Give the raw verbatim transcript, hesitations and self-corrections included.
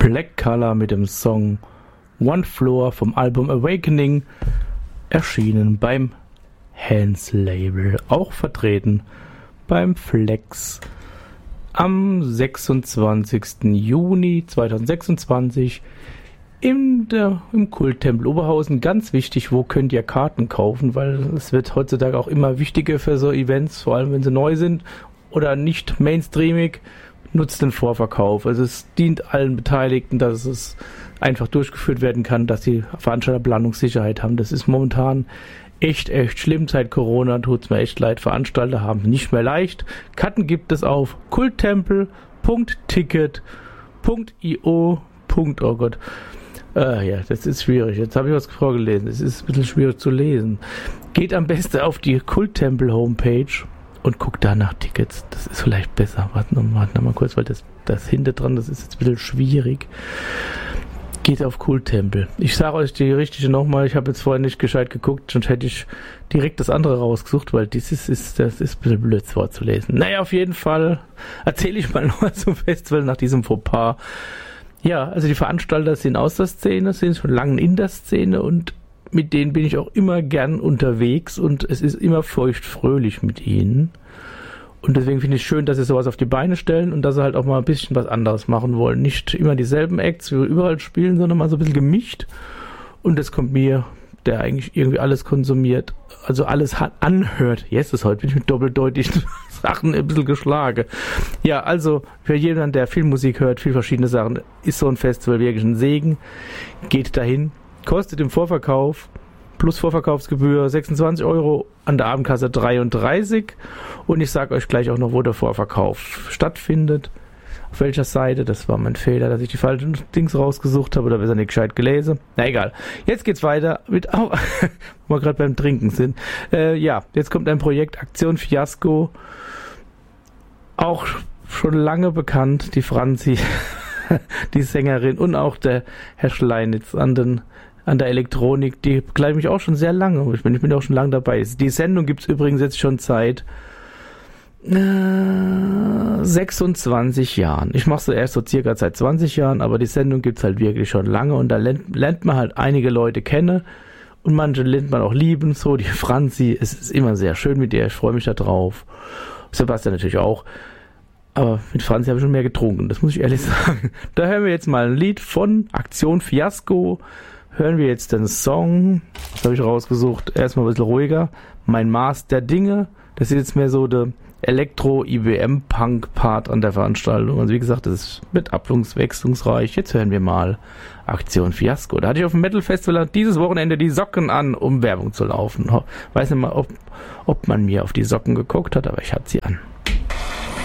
Black Color mit dem Song One Floor vom Album Awakening, erschienen beim Hans Label, auch vertreten beim Flex am sechsundzwanzigsten Juni zweitausendsechsundzwanzig in der, im Kulttempel Oberhausen. Ganz wichtig, wo könnt ihr Karten kaufen, weil es wird heutzutage auch immer wichtiger für so Events, vor allem wenn sie neu sind oder nicht mainstreamig. Nutzt den Vorverkauf. Also es dient allen Beteiligten, dass es einfach durchgeführt werden kann, dass die Veranstalter Planungssicherheit haben. Das ist momentan echt, echt schlimm. Seit Corona tut es mir echt leid. Veranstalter haben es nicht mehr leicht. Karten gibt es auf kulttempel punkt ticket punkt io. Oh Gott. Äh, ja, das ist schwierig. Jetzt habe ich was vorgelesen. Es ist ein bisschen schwierig zu lesen. Geht am besten auf die Kulttempel Homepage und guckt da nach Tickets. Das ist vielleicht besser. Warten wir warten wir mal kurz, weil das, das hinter dran, das ist jetzt ein bisschen schwierig. Geht auf Kulttempel. Ich sage euch die richtige nochmal. Ich habe jetzt vorher nicht gescheit geguckt, sonst hätte ich direkt das andere rausgesucht, weil dieses ist, das ist ein bisschen blöd vorzulesen. Naja, auf jeden Fall erzähle ich mal noch zum Festival nach diesem Fauxpas. Ja, also die Veranstalter sind aus der Szene, sind schon lange in der Szene und mit denen bin ich auch immer gern unterwegs und es ist immer feuchtfröhlich mit ihnen. Und deswegen finde ich es schön, dass sie sowas auf die Beine stellen und dass sie halt auch mal ein bisschen was anderes machen wollen. Nicht immer dieselben Acts, wie wir überall spielen, sondern mal so ein bisschen gemischt. Und das kommt mir, der eigentlich irgendwie alles konsumiert, also alles hat, anhört. Jetzt ist heute bin ich mit doppeldeutigen Sachen ein bisschen geschlagen. Ja, also für jemanden, der viel Musik hört, viel verschiedene Sachen, ist so ein Festival wirklich ein Segen. Geht dahin. Kostet im Vorverkauf plus Vorverkaufsgebühr sechsundzwanzig Euro, an der Abendkasse dreiunddreißig. Und ich sage euch gleich auch noch, wo der Vorverkauf stattfindet. Auf welcher Seite, das war mein Fehler, dass ich die falschen Dings rausgesucht habe oder besser nicht gescheit gelesen. Na egal. Jetzt geht's weiter mit, oh, wo wir gerade beim Trinken sind. Äh, ja, jetzt kommt ein Projekt, Aktion Fiasko. Auch schon lange bekannt, die Franzi, die Sängerin und auch der Herr Schleinitz an den an der Elektronik, die begleitet mich auch schon sehr lange. Ich bin, ich bin auch schon lange dabei. Die Sendung gibt es übrigens jetzt schon seit äh, sechsundzwanzig Jahren. Ich mache sie erst so circa seit zwanzig Jahren, aber die Sendung gibt es halt wirklich schon lange und da lernt, lernt man halt einige Leute kennen und manche lernt man auch lieben. So, die Franzi, es ist immer sehr schön mit ihr, ich freue mich da drauf. Sebastian natürlich auch. Aber mit Franzi habe ich schon mehr getrunken, das muss ich ehrlich sagen. Da hören wir jetzt mal ein Lied von Aktion Fiasko. Hören wir jetzt den Song, das habe ich rausgesucht, erstmal ein bisschen ruhiger, Mein Maß der Dinge. Das ist jetzt mehr so der Elektro-I B M-Punk-Part an der Veranstaltung. Also wie gesagt, das wird abwechslungsreich. Jetzt hören wir mal Aktion Fiasko. Da hatte ich auf dem Metal Festival dieses Wochenende die Socken an, um Werbung zu laufen. Weiß nicht mal, ob, ob man mir auf die Socken geguckt hat, aber ich hatte sie an.